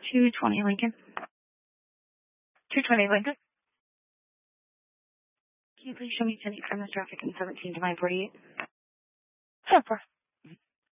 220 Lincoln. 220 Lincoln. Can you please show me 10 from this traffic in 17 to 948? Super.